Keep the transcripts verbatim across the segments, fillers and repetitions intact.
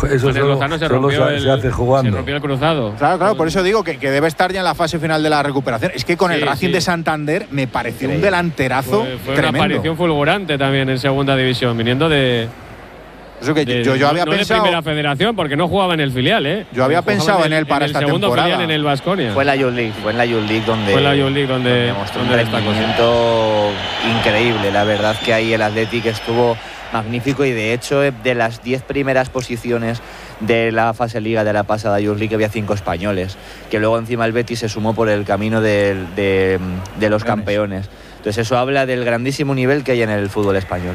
Eso Con el solo, Lozano se solo rompió se, el, se hace jugando. Se rompió el cruzado. Claro, claro, por eso digo que, que debe estar ya en la fase final de la recuperación. Es que con Sí, el Racing sí. de Santander me pareció Increíble. un delanterazo Fue, fue una tremendo. aparición fulgurante también en segunda división, viniendo de. Eso que de yo, yo había no pensado. de primera federación, porque no jugaba en el filial, ¿eh? Yo había Jugaba pensado en el- él para en esta el segundo temporada. filial en el Baskonia. Fue en la Youth League, fue en la Youth League donde, Fue en la Youth League donde- demostró donde un destacó, sí. rendimiento increíble. La verdad que ahí el Athletic estuvo magnífico y de hecho de las diez primeras posiciones de la fase liga de la pasada Youth League había cinco españoles, que luego encima el Betis se sumó por el camino del- de, de los campeones. Entonces eso habla del grandísimo nivel que hay en el fútbol español.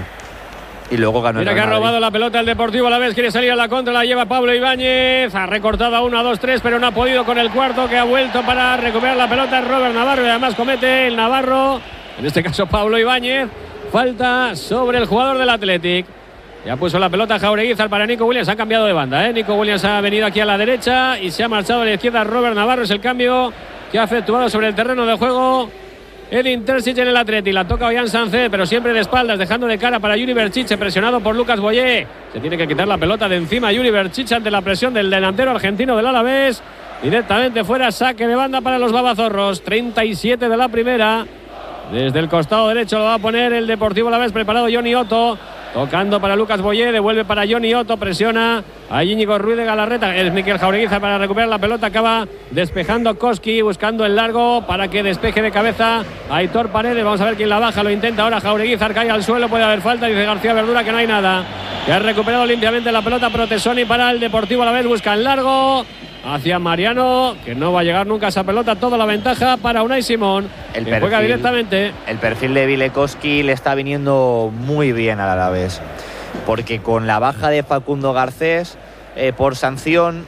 Y luego ganó Mira el que ha Real Madrid. robado la pelota el Deportivo Alavés, quiere salir a la contra, la lleva Pablo Ibáñez, ha recortado a uno, a dos, tres, pero no ha podido con el cuarto, que ha vuelto para recuperar la pelota Robert Navarro, y además comete el Navarro, en este caso Pablo Ibáñez, falta sobre el jugador del Athletic. Ya puso la pelota Jaureguizar para Nico Williams, ha cambiado de banda, ¿eh? Nico Williams ha venido aquí a la derecha y se ha marchado a la izquierda Robert Navarro, es el cambio que ha efectuado sobre el terreno de juego Edin Terzic en el Atleti. La toca Ollán Sánchez, pero siempre de espaldas, dejando de cara para Yuri Berchiche, presionado por Lucas Boyé. Se tiene que quitar la pelota de encima Yuri Berchiche ante la presión del delantero argentino del Alavés. Directamente fuera, saque de banda para los babazorros. treinta y siete de la primera. Desde el costado derecho lo va a poner el Deportivo Alavés, preparado Johnny Otto. Tocando para Lucas Boyé, devuelve para Johnny Otto, presiona a Íñigo Ruiz de Galarreta. Es Miquel Jaureguizar para recuperar la pelota, acaba despejando Koski, buscando el largo para que despeje de cabeza a Aitor Paredes. Vamos a ver quién la baja, lo intenta ahora Jaureguizar, cae al suelo, puede haber falta, dice García Verdura que no hay nada. Que ha recuperado limpiamente la pelota Protesoni para el Deportivo Alavés, busca el largo hacia Mariano, que no va a llegar nunca a esa pelota, toda la ventaja para Unai Simón, El que juega perfil- directamente. El perfil de Vilekowski le está viniendo muy bien al Alavés, porque con la baja de Facundo Garcés eh, por sanción,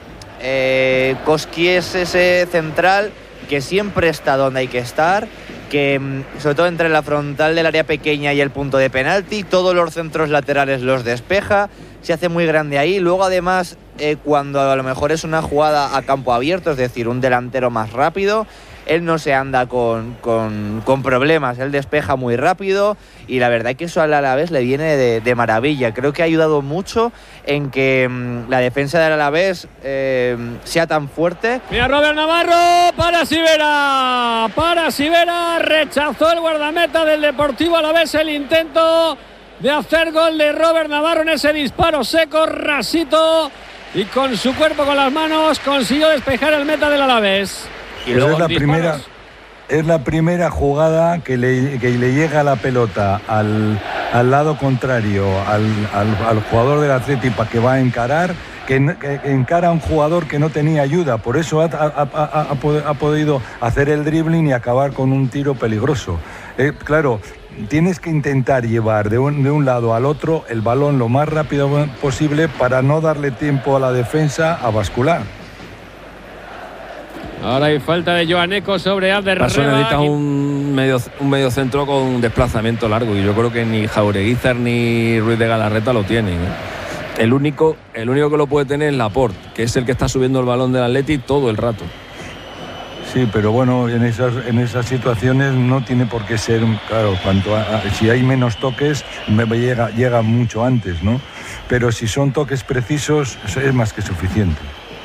eh, Koski es ese central que siempre está donde hay que estar, que mm, sobre todo entre la frontal del área pequeña y el punto de penalti, todos los centros laterales los despeja, se hace muy grande ahí. Luego además eh, cuando a lo mejor es una jugada a campo abierto, es decir, un delantero más rápido, él no se anda con, con, con problemas, él despeja muy rápido y la verdad es que eso al Alavés le viene de, de maravilla. Creo que ha ayudado mucho en que mmm, la defensa del Alavés eh, sea tan fuerte. Mira Robert Navarro para Sivera, para Sivera, rechazó el guardameta del Deportivo Alavés el intento de hacer gol de Robert Navarro en ese disparo seco, rasito, y con su cuerpo, con las manos, consiguió despejar el meta del Alavés. Y Pues luego es la disparos. primera es la primera jugada que le, que le llega la pelota al, al lado contrario, al, al, al jugador del Atleti para que va a encarar, que, que encara a un jugador que no tenía ayuda, por eso ha, ha, ha, ha, ha podido hacer el dribbling y acabar con un tiro peligroso. Eh, claro, tienes que intentar llevar de un, de un lado al otro el balón lo más rápido posible para no darle tiempo a la defensa a bascular. Ahora hay falta de Joaneco sobre Abder Paso Reba. necesita un medio, un medio centro con un desplazamiento largo y yo creo que ni Jaureguizar ni Ruiz de Galarreta lo tienen, ¿eh? El único, el único que lo puede tener es Laporte, que es el que está subiendo el balón del Atleti todo el rato. Sí, pero bueno, en esas, en esas situaciones no tiene por qué ser, claro, cuanto a, a, si hay menos toques, me llega, llega mucho antes, ¿no? Pero si son toques precisos, es más que suficiente.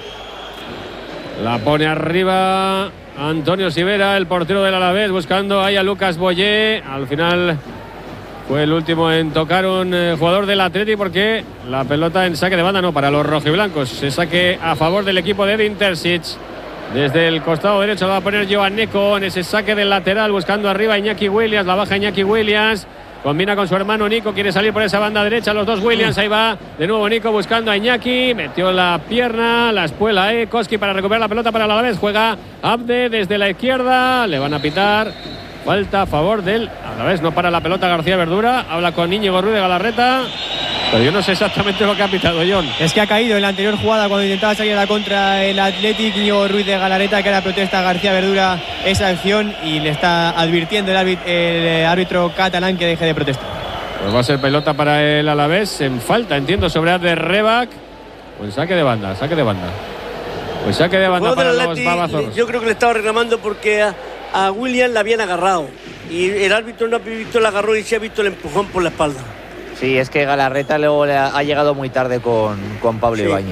La pone arriba Antonio Sivera, el portero del Alavés, buscando ahí a Lucas Boyé. Al final fue el último en tocar un eh, jugador del Atleti, porque la pelota en saque de banda no para los rojiblancos. Se saque a favor del equipo de Edin Terzic. Desde el costado derecho lo va a poner Joaneco en ese saque del lateral, buscando arriba Iñaki Williams. La baja Iñaki Williams. Combina con su hermano Nico, quiere salir por esa banda derecha, los dos Williams, ahí va de nuevo Nico buscando a Iñaki, metió la pierna, la espuela, eh, Koski para recuperar la pelota para el Alavés, juega Abde desde la izquierda, le van a pitar, falta a favor del Alavés, no para la pelota García Verdura, habla con Íñigo Ruiz de Galarreta, pero yo no sé exactamente lo que ha pitado John. Es que ha caído en la anterior jugada cuando intentaba salir a la contra el Athletic, Íñigo Ruiz de Galarreta, que ahora protesta a García Verdura esa acción y le está advirtiendo el árbitro, el árbitro catalán que deje de protestar. Pues va a ser pelota para el Alavés, en falta, entiendo, sobre Abder Rebac. Pues saque de banda, saque de banda. Pues saque de banda para los babazos. Yo creo que le estaba reclamando porque a, a William la habían agarrado y el árbitro no ha visto el agarrón y se ha visto el empujón por la espalda. Sí, es que Galarreta luego le ha, ha llegado muy tarde con, con Pablo Sí. Ibáñez.